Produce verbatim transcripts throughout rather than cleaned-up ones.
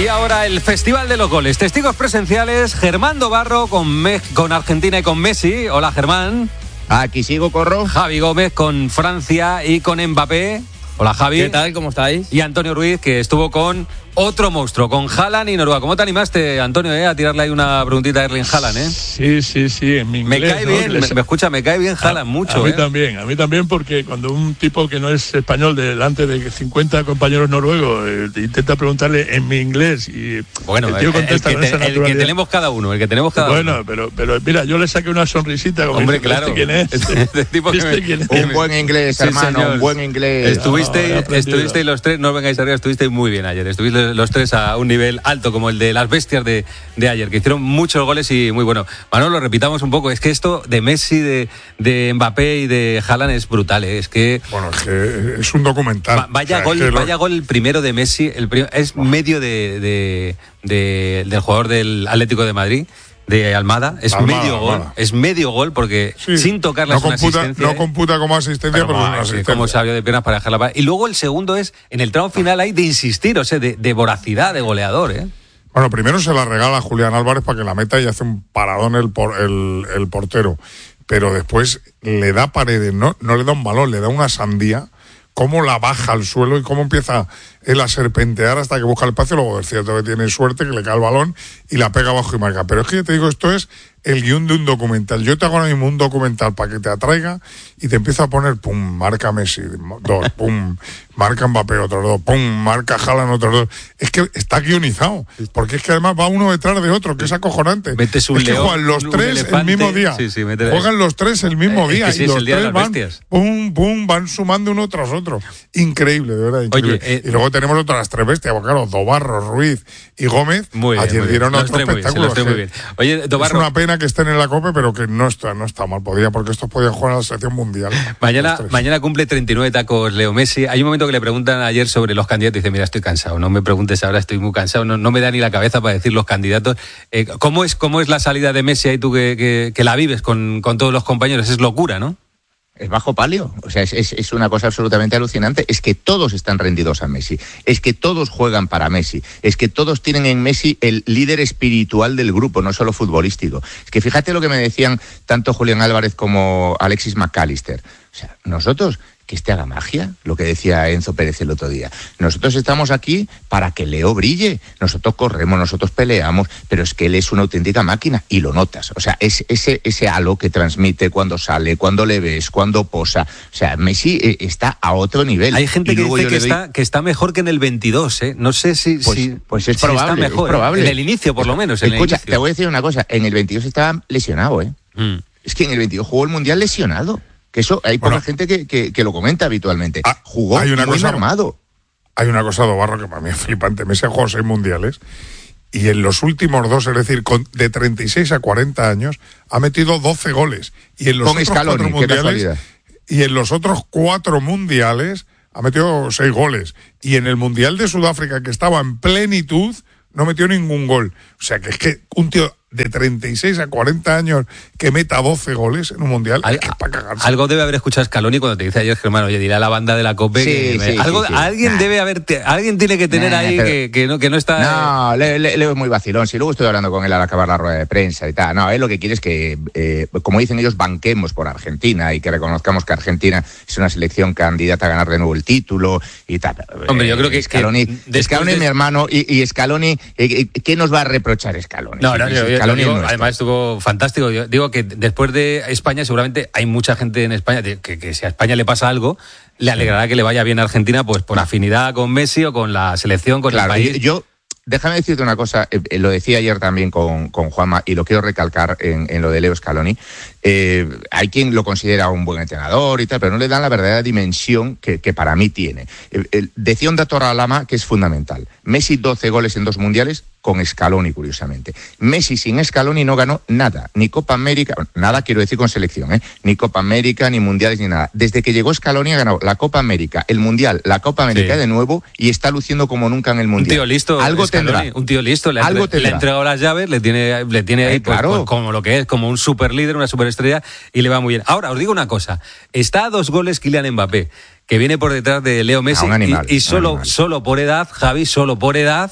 ahora el Festival de los Goles. Testigos presenciales, Germán Dobarro con, Me- con Argentina y con Messi. Hola, Germán. Aquí sigo, Corro. Javi Gómez con Francia y con Mbappé. Hola, Javi. ¿Qué tal? ¿Cómo estáis? Y Antonio Ruiz, que estuvo con otro monstruo, con Haaland y Noruega. ¿Cómo te animaste, Antonio, eh, a tirarle ahí una preguntita a Erling Haaland? Eh? Sí, sí, sí, en mi inglés. Me cae ¿no? bien, me, me escucha, me cae bien Haaland a, mucho. A mí eh. también, a mí también, porque cuando un tipo que no es español delante de cincuenta compañeros noruegos eh, intenta preguntarle en mi inglés y bueno, el tío contesta el, con el, esa que te, el que tenemos cada uno, el que tenemos cada bueno, uno. Bueno, pero, pero mira, yo le saqué una sonrisita. Como Hombre, dice, claro. ¿Este quién es? Este, este tipo ¿Este me, quién es? Un buen inglés, sí, hermano, señor. un buen inglés. Estuviste, no, estuvisteis los tres, no os vengáis arriba, estuvisteis muy bien ayer. Estuvisteis los tres a un nivel alto, como el de las bestias de, de ayer, que hicieron muchos goles y muy bueno. Manolo, repitamos un poco, es que esto de Messi, de, de Mbappé y de Haaland es brutal, ¿eh? Es que... Bueno, es que es un documental. Va, vaya, o sea, gol, es que vaya lo... gol el primero de Messi, el prim- es medio de, de, de, del jugador del Atlético de Madrid, de Almada, es Almada, medio gol, Almada. es medio gol porque Sí, sin tocarla no es una computa, asistencia. no ¿eh? computa como asistencia, pero, Pero es una va, sí, asistencia. cómo se abrió de piernas para dejarla para... Y luego el segundo es, en el tramo final hay de insistir, o sea, de, de voracidad, de goleador, ¿eh? Bueno, primero se la regala a Julián Álvarez para que la meta y hace un paradón el, por, el, el portero. Pero después le da Paredes, no, no le da un balón, le da una sandía, cómo la baja al suelo y cómo empieza él a serpentear hasta que busca el espacio. Luego es cierto que tiene suerte, que le cae el balón y la pega abajo y marca. Pero es que yo te digo, esto es el guión de un documental. Yo te hago ahora mismo un documental para que te atraiga y te empiezo a poner, pum, marca Messi, dos, pum, marca Mbappé, otros dos, pum, marca Haaland, otros dos. Es que está guionizado, porque es que además va uno detrás de otro, que es acojonante. Metes un es que león, juegan los un tres elefante. el mismo día. Sí, sí, mete- Juegan los tres el mismo Eh, es día que sí, y es los el día de tres las van, bestias. pum, pum, van sumando uno tras otro. Increíble, de verdad, increíble. Oye, eh, y luego tenemos otras tres bestias, porque claro, Dobarro, Ruiz y Gómez, Muy bien, ayer muy bien. dieron Los otro tres muy bien, sí, espectáculo. los tres muy bien. Oye, Dobarro, es una pena que estén en la Copa, pero que no está, no está mal, podría, porque estos podían jugar a la selección mundial. Mañana, Los tres. mañana cumple treinta y nueve tacos Leo Messi. Hay un momento que le preguntan ayer sobre los candidatos y dice, mira, estoy cansado, no me preguntes ahora, estoy muy cansado, no, no me da ni la cabeza para decir los candidatos. Eh, ¿cómo, es, ¿Cómo es la salida de Messi ahí tú que, que, que la vives con, con todos los compañeros? Es locura, ¿no? Es bajo palio, o sea, es, es, es una cosa absolutamente alucinante. Es que todos están rendidos a Messi, es que todos juegan para Messi, es que todos tienen en Messi el líder espiritual del grupo, no solo futbolístico. Es que fíjate lo que me decían tanto Julián Álvarez como Alexis McAllister. O sea, nosotros, que este haga magia, lo que decía Enzo Pérez el otro día. Nosotros estamos aquí para que Leo brille. Nosotros corremos, nosotros peleamos, pero es que él es una auténtica máquina y lo notas. O sea, es ese, ese halo que transmite cuando sale, cuando le ves, cuando posa. O sea, Messi eh, está a otro nivel. Hay gente Y que luego dice yo que, le doy- está, que está mejor que en el veintidós, ¿eh? No sé si, Pues, si, pues es si probable, está mejor. es probable. En el inicio, por lo menos. En Escucha, el te voy a decir una cosa. En el veintidós estaba lesionado, ¿eh? Mm. Es que en el veintidós jugó el Mundial lesionado. Que eso hay Bueno, poca gente que, que, que lo comenta habitualmente. Ah, Jugó hay una muy cosa- armado. Hay una cosa, Dobarro, que para mí es flipante. Messi ha jugado seis mundiales y en los últimos dos, es decir, con, de treinta y seis a cuarenta años, ha metido doce goles. Y en los Con otros Scaloni, cuatro qué mundiales, casualidad. y en los otros cuatro mundiales ha metido seis goles. Y en el Mundial de Sudáfrica, que estaba en plenitud, no metió ningún gol. O sea, que es que un tío de treinta y seis a cuarenta años que meta doce goles en un mundial, Al- es que es para cagarse. Algo debe haber escuchado Scaloni cuando te dice ayer, Germán, oye, dirá a la banda de la COPE. Sí, que me- sí, algo, sí, sí. Alguien Nah. debe haber, te- alguien tiene que tener Nah, ahí pero- que, que, no, que no está. No, Leo le, Leo es muy vacilón. Si luego estoy hablando con él al acabar la rueda de prensa y tal. No, él lo que quiere es que, eh, como dicen ellos, banquemos por Argentina y que reconozcamos que Argentina es una selección candidata a ganar de nuevo el título y tal. Hombre, yo creo que- Scaloni, que después Scaloni de- es mi hermano y, y Scaloni, eh, ¿qué nos va a reprochar Scaloni? No, Si- no, si yo- yo Scaloni digo, es nuestro. además estuvo fantástico. Yo digo que después de España, seguramente hay mucha gente en España que, que si a España le pasa algo, le alegrará que le vaya bien a Argentina, pues por afinidad con Messi o con la selección, con Claro, el país. yo, déjame decirte una cosa, eh, eh, lo decía ayer también con, con Juanma y lo quiero recalcar en, en lo de Leo Scaloni. Eh, hay quien lo considera un buen entrenador y tal, pero no le dan la verdadera dimensión que, que para mí tiene. Eh, eh, decía un dato a Lama que es fundamental. Messi doce goles en dos mundiales con Scaloni, curiosamente. Messi sin Scaloni no ganó nada, ni Copa América, nada quiero decir con selección, ¿eh? Ni Copa América, ni mundiales, ni nada. Desde que llegó Scaloni ha ganado la Copa América, el Mundial, la Copa América Sí. de nuevo y está luciendo como nunca en el Un Mundial. tío listo, Algo Scaloni, tendrá. un tío listo, le ha, Algo entre- le ha tendrá. entregado las llaves, le tiene, le tiene ahí Eh, pues, claro. pues, como lo que es, como un super líder, una superestrella, y le va muy bien. Ahora, os digo una cosa, está a dos goles Kylian Mbappé, que viene por detrás de Leo Messi, Ah, un animal, y, y un solo, animal. solo por edad, Javi, solo por edad,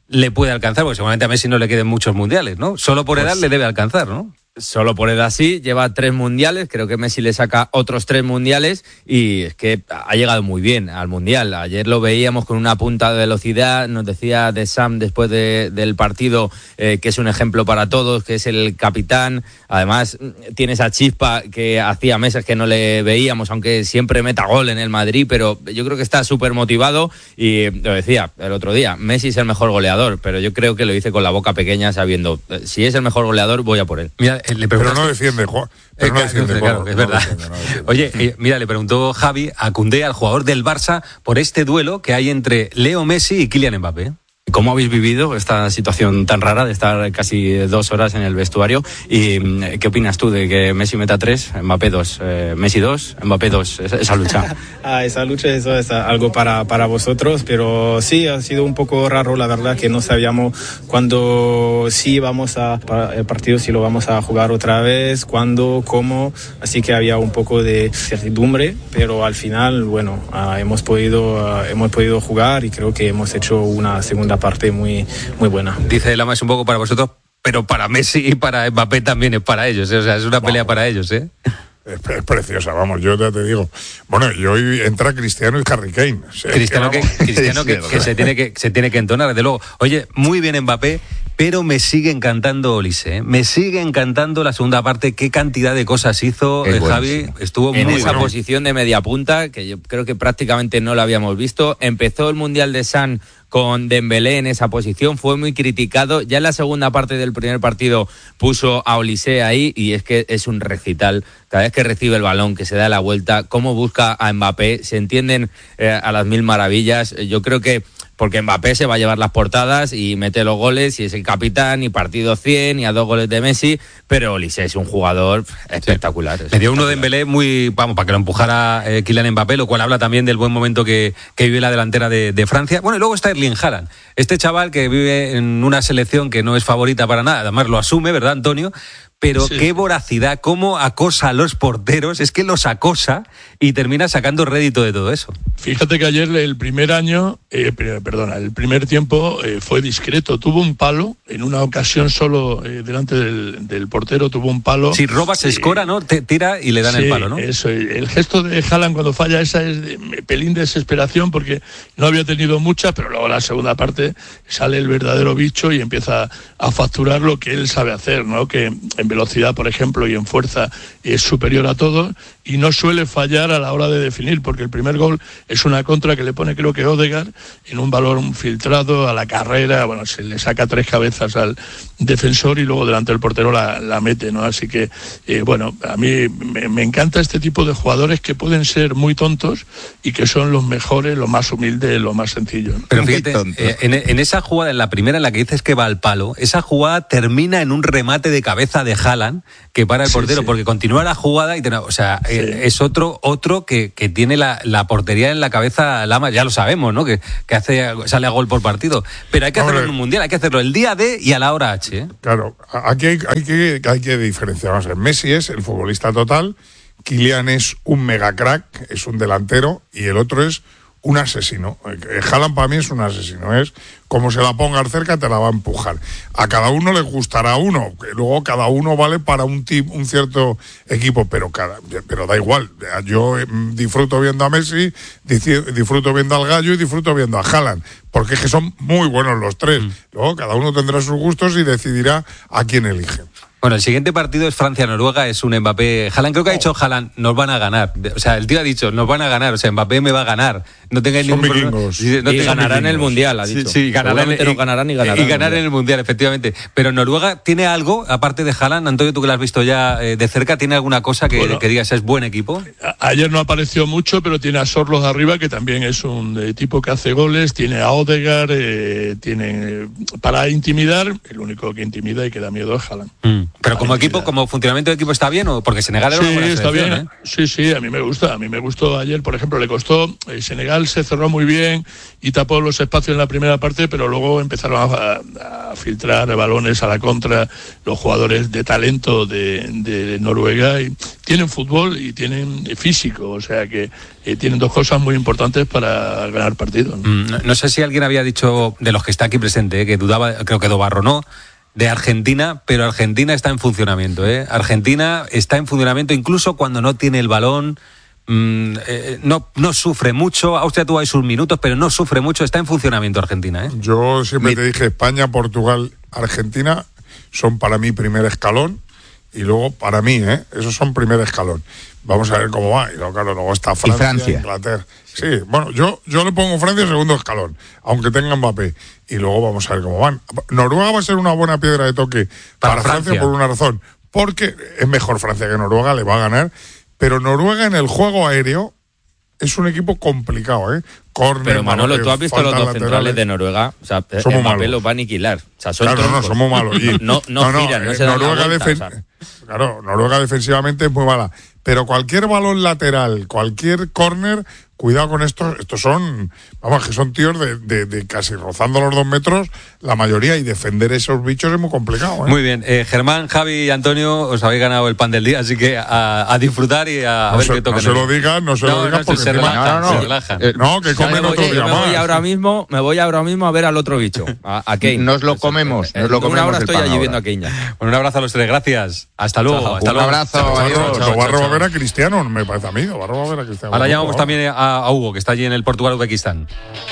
le puede alcanzar, porque seguramente a Messi no le queden muchos mundiales, ¿no? Solo por edad pues, le debe alcanzar, ¿no? Solo por edad sí, lleva tres mundiales, creo que Messi le saca otros tres mundiales y es que ha llegado muy bien al mundial. Ayer lo veíamos con una punta de velocidad, nos decía de Sam después de, del partido eh, que es un ejemplo para todos, que es el capitán. Además tiene esa chispa que hacía meses que no le veíamos, aunque siempre meta gol en el Madrid, pero yo creo que está súper motivado y lo decía el otro día, Messi es el mejor goleador, pero yo creo que lo dice con la boca pequeña sabiendo, si es el mejor goleador voy a por él. Mira, Le pero no defiende, Juan. Pero no defiende, claro, Juan, es no verdad. Defiende, no defiende. Oye, eh, mira, le preguntó Javi a Koundé, al jugador del Barça, por este duelo que hay entre Leo Messi y Kylian Mbappé. ¿Cómo habéis vivido esta situación tan rara de estar casi dos horas en el vestuario? ¿Y qué opinas tú de que Messi meta tres, Mbappé dos, eh, Messi dos, Mbappé dos, esa, esa lucha? ah, esa lucha, eso es algo para, para vosotros, pero sí, ha sido un poco raro, la verdad, que no sabíamos cuándo sí vamos a, el partido si lo vamos a jugar otra vez, cuándo, cómo, así que había un poco de certidumbre, pero al final, bueno, ah, hemos podido, ah, hemos podido jugar y creo que hemos hecho una segunda parte muy, muy buena. Dice Lama, es un poco para vosotros, pero para Messi y para Mbappé también es para ellos, ¿eh? O sea, es una pelea wow. para ellos, ¿eh? Es, es preciosa, vamos, yo ya te digo. Bueno, y hoy entra Cristiano y Harry Kane. O sea, Cristiano, que, que, Cristiano que, que, se tiene que se tiene que entonar, desde luego. Oye, muy bien Mbappé, pero me sigue encantando Olise, ¿eh? Me sigue encantando la segunda parte, qué cantidad de cosas hizo eh, Javi, estuvo en muy esa bueno. Posición de media punta, que yo creo que prácticamente no la habíamos visto. Empezó el Mundial de San con Dembélé en esa posición, fue muy criticado. Ya en la segunda parte del primer partido puso a Olise ahí y es que es un recital. Cada vez que recibe el balón, que se da la vuelta, cómo busca a Mbappé, se entienden eh, a las mil maravillas. Yo creo que porque Mbappé se va a llevar las portadas y mete los goles y es el capitán y partido cien y a dos goles de Messi, pero Olise es un jugador espectacular. Sí. Le dio uno de Dembélé muy, vamos, para que lo empujara eh, Kylian Mbappé, lo cual habla también del buen momento que, que vive la delantera de, de Francia. Bueno, y luego está Erling Haaland, este chaval que vive en una selección que no es favorita para nada, además lo asume, ¿verdad, Antonio? Pero sí. Qué voracidad, cómo acosa a los porteros, es que los acosa y termina sacando rédito de todo eso. Fíjate que ayer el primer año, eh, perdona, el primer tiempo eh, fue discreto, tuvo un palo, en una ocasión solo eh, delante del, del portero tuvo un palo. Si roba se escora, ¿no? Te tira y le dan sí, el palo, ¿no? Eso, el gesto de Haaland cuando falla esa es de pelín de desesperación porque no había tenido mucha, pero luego en la segunda parte sale el verdadero bicho y empieza a facturar lo que él sabe hacer, ¿no? Que en velocidad, por ejemplo, y en fuerza es superior a todos y no suele fallar a la hora de definir, porque el primer gol es una contra que le pone, creo que Odegaard, en un balón filtrado a la carrera, bueno, se le saca tres cabezas al defensor y luego delante del portero la, la mete, ¿no? Así que, eh, bueno, a mí me, me encanta este tipo de jugadores que pueden ser muy tontos y que son los mejores, los más humildes, los más sencillos, ¿no? Pero fíjate, eh, en, en esa jugada, en la primera en la que dices que va al palo, esa jugada termina en un remate de cabeza de Haaland que para el portero, sí, sí. porque continúa la jugada y, o sea, sí. eh, es otro otro que, que tiene la, la portería en la cabeza, Lama, ya lo sabemos, ¿no? Que, que hace sale a gol por partido, pero hay que hacerlo Hombre, en un mundial, hay que hacerlo el día D y a la hora H, ¿eh? Claro, aquí hay, hay que hay que diferenciar. Vamos a ver, Messi es el futbolista total, Kylian es un mega crack, es un delantero y el otro es un asesino. Haaland para mí es un asesino, es como se la pongas cerca te la va a empujar. A cada uno le gustará uno, luego cada uno vale para un tip, un cierto equipo, pero cada, pero da igual. Yo disfruto viendo a Messi, disfruto viendo al Gallo y disfruto viendo a Haaland, porque es que son muy buenos los tres. Mm. Luego cada uno tendrá sus gustos y decidirá a quién elige. Bueno, el siguiente partido es Francia-Noruega, es un Mbappé. Haaland, creo que ha dicho Haaland, nos van a ganar. O sea, el tío ha dicho, nos van a ganar. O sea, Mbappé me va a ganar. No tengáis ningún problema. No y ganarán el Mundial, ha dicho. Sí, sí ganarán, no ganarán y ganarán. Y ganar en el Mundial, efectivamente. Pero Noruega tiene algo, aparte de Haaland, Antonio, tú que lo has visto ya eh, de cerca, ¿tiene alguna cosa que, bueno, que digas es buen equipo? A, ayer no apareció mucho, pero tiene a Sorloth arriba, que también es un eh, tipo que hace goles. Tiene a Odegaard, eh, tiene eh, para intimidar, el único que intimida y que da miedo es Haaland. Mm. Pero como equipo, como funcionamiento de equipo está bien, o porque Senegal era sí, una buena está bien. ¿eh? Sí, sí, a mí me gusta. A mí me gustó ayer, por ejemplo, le costó eh, Senegal Portugal se cerró muy bien y tapó los espacios en la primera parte, pero luego empezaron a, a filtrar balones a la contra los jugadores de talento de, de Noruega, y tienen fútbol y tienen físico, o sea que eh, tienen dos cosas muy importantes para ganar partidos, ¿no? Mm, no, no sé si alguien había dicho, de los que está aquí presente, eh, que dudaba, creo que Dobarro no, de Argentina, pero Argentina está en funcionamiento, ¿eh? Argentina está en funcionamiento incluso cuando no tiene el balón. Mm, eh, no, no sufre mucho. Austria tuvo ahí sus minutos, pero no sufre mucho. Está en funcionamiento Argentina, ¿eh? Yo siempre Mi... te dije España, Portugal, Argentina son para mí primer escalón, y luego para mí, ¿eh? Esos son primer escalón. Vamos a ver cómo va. Y luego, claro, luego está Francia, Francia. Inglaterra. Sí, bueno, yo, yo le pongo Francia segundo escalón, aunque tenga Mbappé. Y luego vamos a ver cómo van. Noruega va a ser una buena piedra de toque para, para Francia. Francia por una razón. Porque es mejor Francia que Noruega, le va a ganar. Pero Noruega en el juego aéreo es un equipo complicado, ¿eh? Corner, pero Manolo, Mbappé, tú has visto los dos laterales. centrales de Noruega, o sea, Mbappé malos. Los va a aniquilar. O sea, son claro, troncos. no, somos malos. Y, no, no, no, giran, no, no se dan Noruega la vuelta, defen- o sea. Claro, Noruega defensivamente es muy mala. Pero cualquier balón lateral, cualquier córner, cuidado con estos. Estos son, vamos, que son tíos de, de, de casi rozando los dos metros, la mayoría, y defender esos bichos es muy complicado, ¿eh? Muy bien. Eh, Germán, Javi y Antonio, os habéis ganado el pan del día, así que a, a disfrutar y a, a no ver se, qué toca. No se lo digan, no se no, lo digan no, porque se encima, relajan, no, no, se relajan. Eh, no, que comen voy, otro día me más. Voy ahora mismo, me voy ahora mismo a ver al otro bicho, a, a Kane. Nos lo comemos, nos lo comemos. Una hora el estoy pan allí ahora. viendo a Kane ya. Bueno, un abrazo a los tres, gracias. Hasta luego. Chao, hasta un luego. abrazo, Chao, adiós. chao, chao, Lo Barro chao. va a ver a Cristiano, me parece a mí. Lo Barro va a ver a Cristiano. Ahora Loco, llamamos ¿eh? también a, a Hugo, que está allí en el Portugal-Uzbekistán.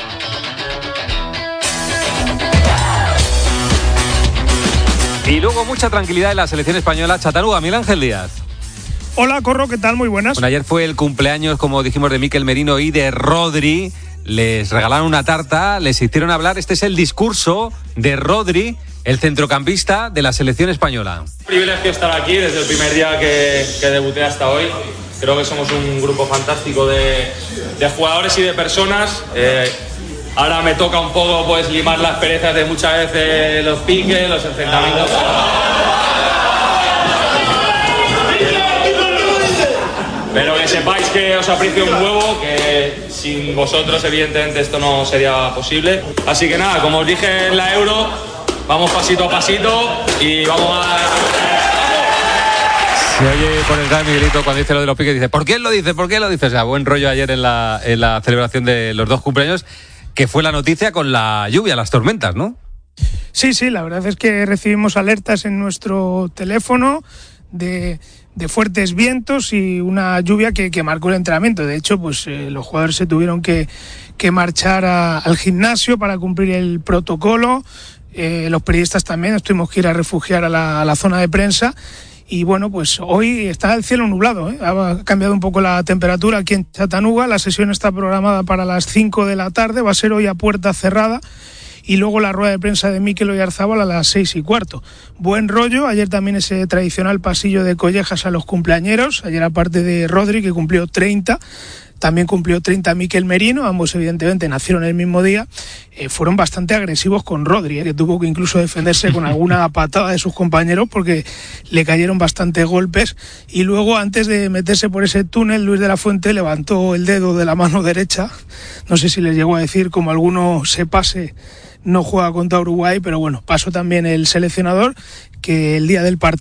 Y luego mucha tranquilidad en la selección española. Chatanuga, Miguel Ángel Díaz. Hola, Corro, ¿qué tal? Muy buenas. Bueno, ayer fue el cumpleaños, como dijimos, de Mikel Merino y de Rodri. Les regalaron una tarta, les hicieron hablar. Este es el discurso de Rodri, el centrocampista de la selección española. Un privilegio estar aquí desde el primer día que, que debuté hasta hoy. Creo que somos un grupo fantástico de, de jugadores y de personas. Eh, ahora me toca un poco pues limar las perezas de muchas veces los piques, los enfrentamientos. Pero que sepáis que os aprecio un huevo, que sin vosotros evidentemente esto no sería posible. Así que nada, como os dije en la Euro, vamos pasito a pasito y vamos a... Se oye por el gran Miguelito cuando dice lo de los piques, dice, ¿por qué lo dice? ¿Por qué lo dice? O sea, buen rollo ayer en la, en la celebración de los dos cumpleaños, que fue la noticia con la lluvia, las tormentas, ¿no? Sí, sí, la verdad es que recibimos alertas en nuestro teléfono de, de fuertes vientos y una lluvia que, que marcó el entrenamiento. De hecho, pues eh, los jugadores se tuvieron que, que marchar a, al gimnasio para cumplir el protocolo. Eh, los periodistas también nos tuvimos que ir a refugiar a la, a la zona de prensa. Y bueno, pues hoy está el cielo nublado, ¿eh? Ha cambiado un poco la temperatura aquí en Chattanooga. La sesión está programada para las cinco de la tarde, va a ser hoy a puerta cerrada. Y luego la rueda de prensa de Mikel Oyarzabal a las seis y cuarto. Buen rollo, ayer también ese tradicional pasillo de collejas a los cumpleañeros. Ayer aparte de Rodri, que cumplió treinta, también cumplió treinta Mikel Merino, ambos evidentemente nacieron el mismo día. Eh, fueron bastante agresivos con Rodri, eh, que tuvo que incluso defenderse con alguna patada de sus compañeros porque le cayeron bastantes golpes. Y luego, antes de meterse por ese túnel, Luis de la Fuente levantó el dedo de la mano derecha. No sé si les llegó a decir, como alguno se pase, no juega contra Uruguay, pero bueno, pasó también el seleccionador, que el día del partido